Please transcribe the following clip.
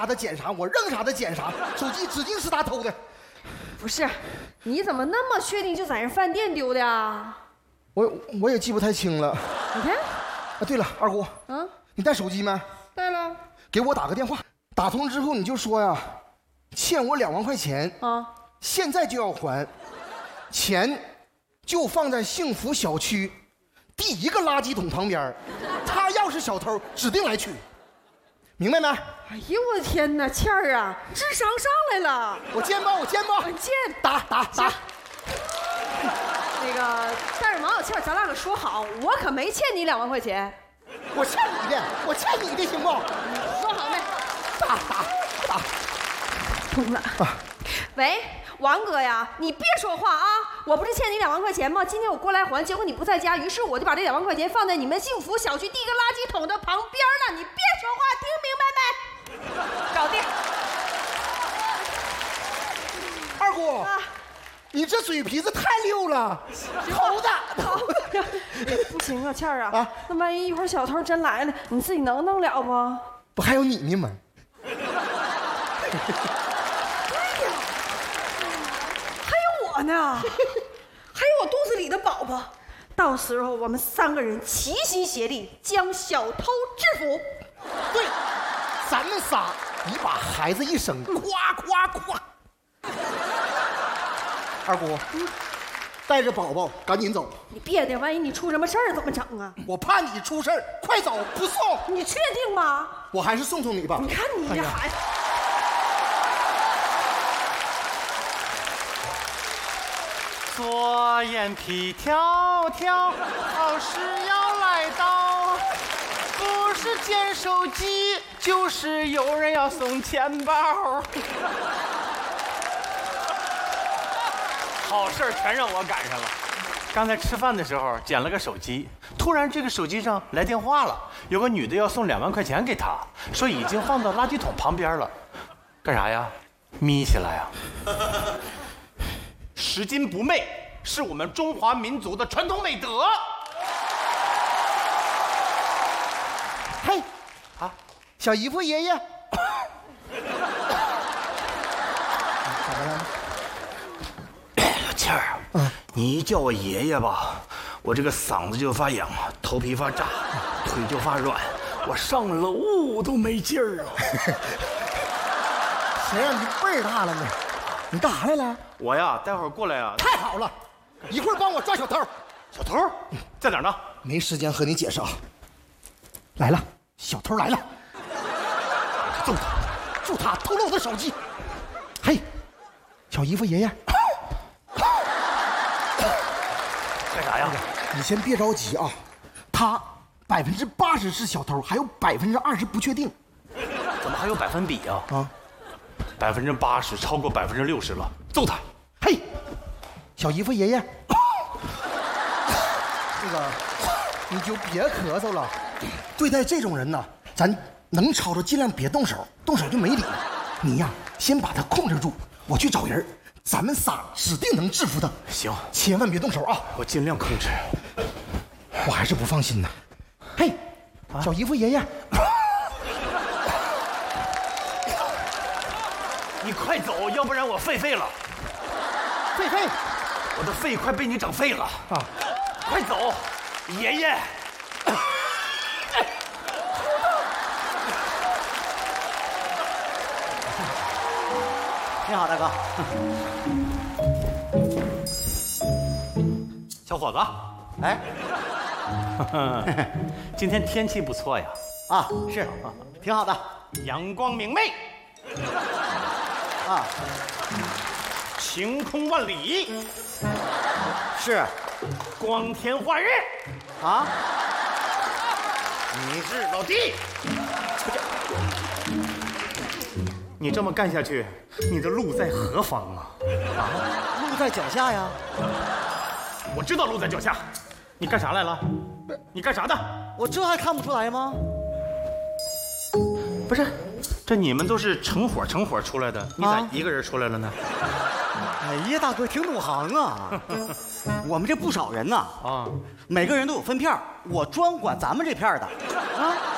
啥他捡啥，我扔啥他捡啥，手机指定是他偷的。 不是，你怎么那么确定就在人饭店丢的呀？ 我也记不太清了。 你看。 啊，对了，二姑，你带手机没？ 带了。 给我打个电话，打通之后你就说呀，欠我2万块钱啊，现在就要还，钱就放在幸福小区第1个垃圾桶旁边，他要是小偷，指定来取，明白没？ 哎呦我的天哪，倩儿啊，智商上来了！ 我见吧，我见吧， 见， 打。 那个，但是王小倩，咱俩可说好，我可没欠你2万块钱。 我欠你的，行不？ 说好没？ 打。 通了。喂，王哥呀，你别说话啊！我不是欠你2万块钱吗？今天我过来还，结果你不在家，于是我就把这2万块钱放在你们幸福小区第1个垃圾桶的旁边了。你别说话，听明白没？搞定。 二姑，你这嘴皮子太溜了，偷的。 不行啊，倩儿啊，那万一一会儿小偷真来了，你自己能弄了不？ 不还有你呢吗？ 对呀，还有我呢，还有我肚子里的宝宝。到时候我们3个人齐心协力将小偷制服。 对，咱们仨你把孩子一生，夸夸夸。二姑，带着宝宝赶紧走。 你别的，万一你出什么事儿怎么整啊？ 我怕你出事儿，快走，不送。 你确定吗？ 我还是送你吧。 你看你这孩子。 左眼皮跳跳，好事要来到，不是捡手机，就是有人要送钱包。好事全让我赶上了。刚才吃饭的时候捡了个手机，突然这个手机上来电话了，有个女的要送2万块钱给他，说已经放到垃圾桶旁边了。干啥呀？眯起来呀！拾金不昧是我们中华民族的传统美德。 嘿，小姨夫爷爷。咋的了？ 倩儿，你一叫我爷爷吧，我这个嗓子就发痒，头皮发炸，腿就发软，我上楼都没劲儿啊。 谁让你辈儿大了呢？你干啥来了？ 我呀，待会儿过来啊。 太好了，一会儿帮我抓小偷。 小偷在哪儿呢？ 没时间和你解释啊。来了，小偷来了，揍他，助他偷了我的手机。嘿，小姨夫爷爷。 干啥呀？ 你先别着急啊，他80%是小偷，还有20%不确定。 怎么还有百分比啊？80%超过60%了，揍他！ 嘿，小姨夫爷爷，这个你就别咳嗽了。对待这种人呢，咱能吵着尽量别动手，动手就没理了。你呀，先把他控制住，我去找人。咱们仨指定能制服他。 行， 千万别动手啊！ 我尽量控制。 我还是不放心呢。嘿，小姨夫爷爷， 你快走，要不然我废了。 废， 我的肺快被你整废了啊！快走，爷爷。 你好，大哥。 小伙子， 哎， 今天天气不错呀。 啊，是，挺好的。 阳光明媚， 啊， 晴空万里， 是， 光天化日。 啊， 你是老弟。你这么干下去，你的路在何方啊？ 路在脚下呀。 我知道路在脚下。你干啥来了？你干啥的？ 我这还看不出来吗？ 不是，这你们都是成伙出来的，你咋一个人出来了呢？ 哎呀，大哥挺懂行啊。我们这不少人呐，每个人都有分片，我专管咱们这片的。啊，